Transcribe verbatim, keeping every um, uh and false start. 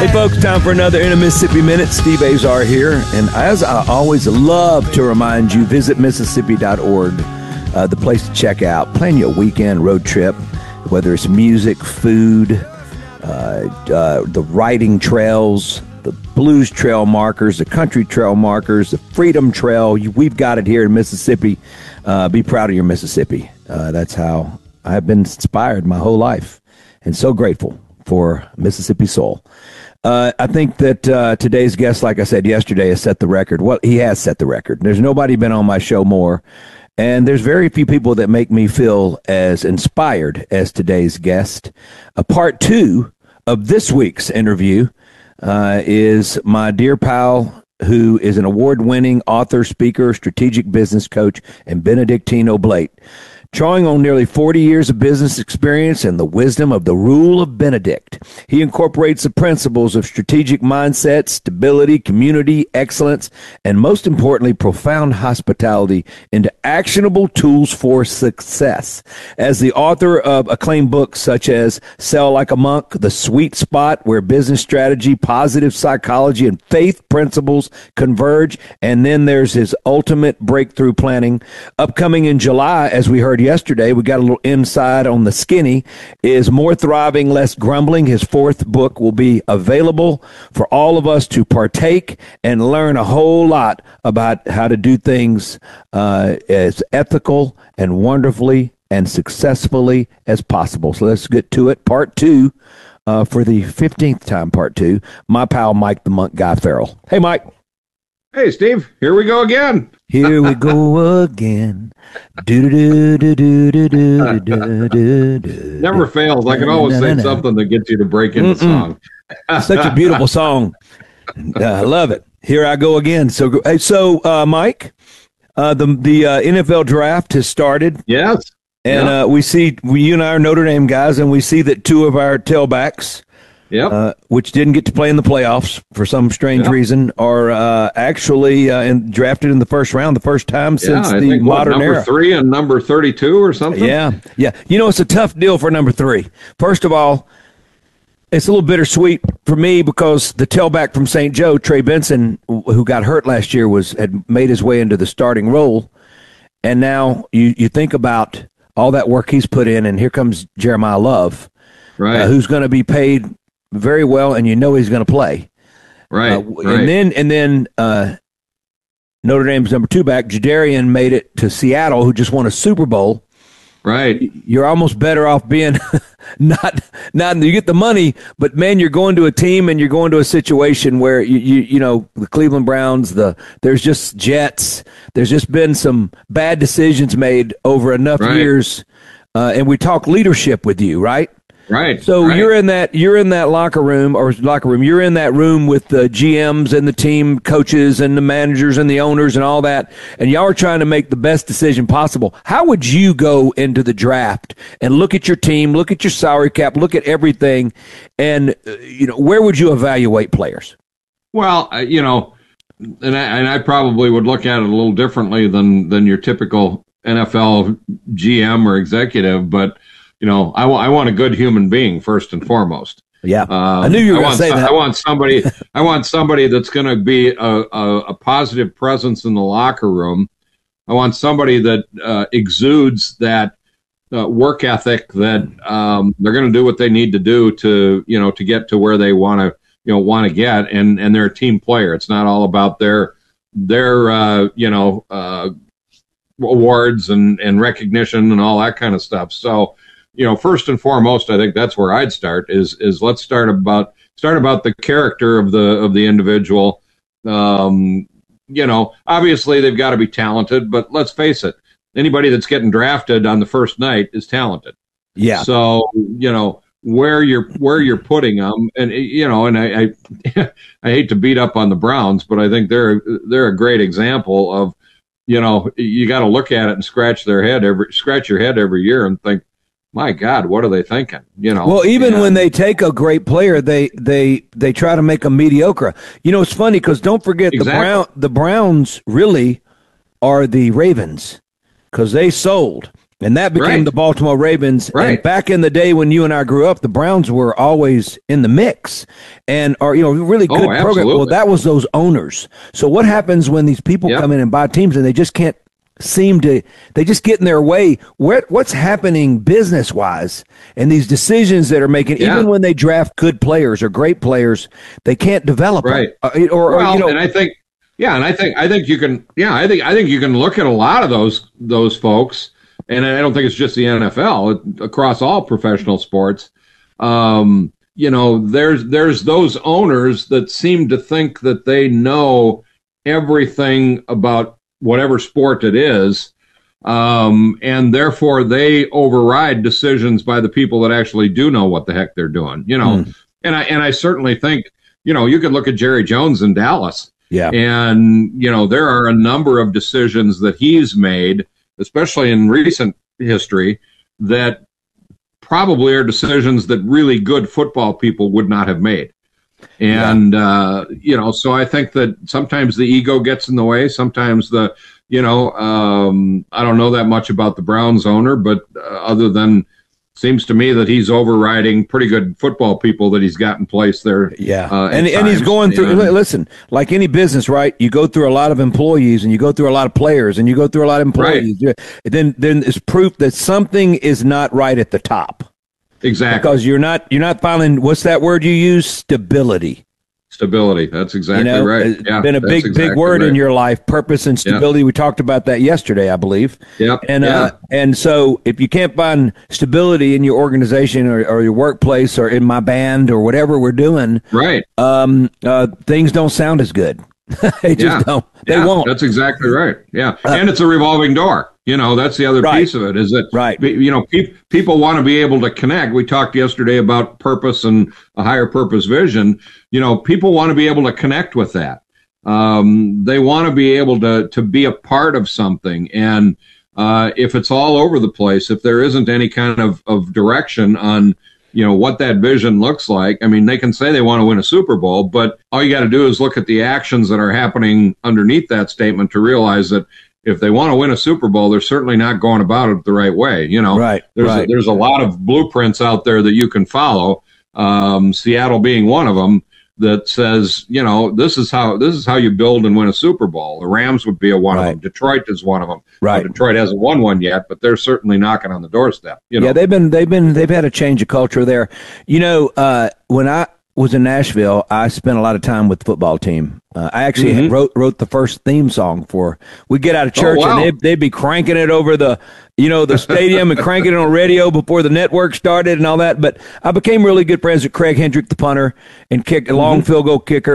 Hey, folks, time for another In a Mississippi Minute. Steve Azar here. And as I always love to remind you, visit Mississippi dot org, uh, the place to check out. Plan your weekend road trip, whether it's music, food, uh, uh, the riding trails, the blues trail markers, the country trail markers, the freedom trail. You, we've got it here in Mississippi. Uh, be proud of your Mississippi. Uh, that's how I've been inspired my whole life, and so grateful for Mississippi soul. Uh, I think that uh, today's guest, like I said yesterday, has set the record. Well, he has set the record. There's nobody been on my show more, and there's very few people that make me feel as inspired as today's guest. A part two of this week's interview uh, is my dear pal, who is an award-winning author, speaker, strategic business coach, and Benedictine Oblate. Drawing on nearly forty years of business experience and the wisdom of the Rule of Benedict, he incorporates the principles of strategic mindset, stability, community, excellence, and most importantly, profound hospitality into actionable tools for success. As the author of acclaimed books such as Sell Like a Monk, The Sweet Spot, Where Business Strategy, Positive Psychology, and Faith Principles Converge, and then there's his Ultimate Breakthrough Planning. Upcoming in July, as we heard yesterday, we got a little insight on the skinny, is More Thriving, Less Grumbling. His fourth book will be available for all of us to partake and learn a whole lot about how to do things uh, as ethical and wonderfully and successfully as possible. So let's get to it. Part two, uh, for the fifteenth time, part two, my pal Mike the Monk Guy Farrell. Hey, Mike. Hey, Steve. Here we go again. Here we go again. Do do do do do do do do do. Never fails. I can always say something that gets you to break into song. Such a beautiful song. Uh, I love it. Here I go again. So, hey, so uh, Mike, uh, the the uh, N F L draft has started. Yes. And yeah. uh, we see, we, you and I are Notre Dame guys, and we see that two of our tailbacks, Yep. Uh, which didn't get to play in the playoffs for some strange yep. reason, are uh, actually uh, in, drafted in the first round, the first time since yeah, I the think, modern what, number era. three and number thirty-two or something. Yeah, yeah. You know, it's a tough deal for number three. First of all, it's a little bittersweet for me because the tailback from Saint Joe, Trey Benson, who got hurt last year, was had made his way into the starting role, and now you you think about all that work he's put in, and here comes Jeremiah Love, right? Uh, who's going to be paid very well, and you know he's going to play. Right, uh, right. And then, and then uh, Notre Dame's number two back, Jadarian, made it to Seattle, who just won a Super Bowl. Right. You're almost better off being not, not, you get the money, but man, you're going to a team and you're going to a situation where you, you, you know, the Cleveland Browns, the, there's just Jets. There's just been some bad decisions made over enough right. years. Uh, and we talk leadership with you, right? Right. So right. you're in that you're in that locker room or locker room. You're in that room with the G Ms and the team coaches and the managers and the owners and all that, and y'all are trying to make the best decision possible. How would you go into the draft and look at your team, look at your salary cap, look at everything, and uh, you know, where would you evaluate players? Well, uh, you know, and I, and I probably would look at it a little differently than than your typical N F L G M or executive, but. You know, I, w- I want a good human being first and foremost. Yeah, um, I knew you were going to say so- that. I want somebody. I want somebody that's going to be a, a, a positive presence in the locker room. I want somebody that uh, exudes that uh, work ethic. That um, they're going to do what they need to do to, you know, to get to where they want to, you know, want to get. And and they're a team player. It's not all about their their uh, you know uh, awards and and recognition and all that kind of stuff. So. You know, first and foremost, I think that's where I'd start. Is is let's start about start about the character of the of the individual. Um, you know, obviously they've got to be talented, but let's face it, anybody that's getting drafted on the first night is talented. Yeah. So you know where you're where you're putting them, and you know, and I I, I hate to beat up on the Browns, but I think they're they're a great example of, you know, you got to look at it and scratch their head every scratch your head every year and think, my God, what are they thinking? You know. Well, even and, when they take a great player, they they they try to make them mediocre. You know, it's funny because don't forget exactly. the Brown the Browns really are the Ravens because they sold. And that became Right. the Baltimore Ravens. Right. And back in the day when you and I grew up, the Browns were always in the mix and are, you know, really good Oh, program. absolutely. Well, that was those owners. So what happens when these people Yep. come in and buy teams and they just can't seem to, they just get in their way? What, what's happening business wise and these decisions that are making, Yeah. even when they draft good players or great players, they can't develop them. Right. Uh, or, Well, or, you know, and I think, yeah, and I think, I think you can, yeah, I think, I think you can look at a lot of those, those folks, and I don't think it's just the N F L, it, across all professional sports. Um, you know, there's, there's those owners that seem to think that they know everything about whatever sport it is. Um, and therefore they override decisions by the people that actually do know what the heck they're doing, you know, Mm. and I, and I certainly think, you know, you could look at Jerry Jones in Dallas. yeah. And, you know, there are a number of decisions that he's made, especially in recent history, that probably are decisions that really good football people would not have made. And, yeah. uh, you know, so I think that sometimes the ego gets in the way. Sometimes the, you know, um, I don't know that much about the Browns owner, but uh, other than seems to me that he's overriding pretty good football people that he's got in place there. Yeah. Uh, and and he's going through, and, listen, like any business, right? You go through a lot of employees and you go through a lot of players and you go through a lot of employees. Right. Then, then it's proof that something is not right at the top. Exactly. Because you're not, you're not finding, what's that word you use? Stability. Stability. That's exactly you know, right. It's yeah, been a big, exactly big word right. in your life, purpose and stability. Yep. We talked about that yesterday, I believe. Yep. And, yeah. uh, and so if you can't find stability in your organization or, or your workplace or in my band or whatever we're doing, right. um, uh, things don't sound as good. they just yeah. don't. They yeah, won't. That's exactly right. Yeah. Uh, and it's a revolving door. You know, that's the other right. piece of it is that, right. you know, pe- people want to be able to connect. We talked yesterday about purpose and a higher purpose vision. You know, people want to be able to connect with that. Um, they want to be able to, to be a part of something. And uh, if it's all over the place, if there isn't any kind of, of direction on, you know, what that vision looks like. I mean, they can say they want to win a Super Bowl, but all you got to do is look at the actions that are happening underneath that statement to realize that if they want to win a Super Bowl, they're certainly not going about it the right way. You know, right, there's right. A, there's a lot of blueprints out there that you can follow. Um, Seattle being one of them that says, you know, this is how this is how you build and win a Super Bowl. The Rams would be a one right. of them. Detroit is one of them. Right. Now, Detroit hasn't won one yet, but they're certainly knocking on the doorstep. You know? Yeah, they've been they've been they've had a change of culture there. You know, uh, when I was in Nashville, I spent a lot of time with the football team. Uh, I actually mm-hmm. wrote wrote the first theme song for. We'd get out of church oh, wow. and they'd, they'd be cranking it over the, you know, the stadium and cranking it on radio before the network started and all that. But I became really good friends with Craig Hendrick, the punter and kick, mm-hmm. long field goal kicker.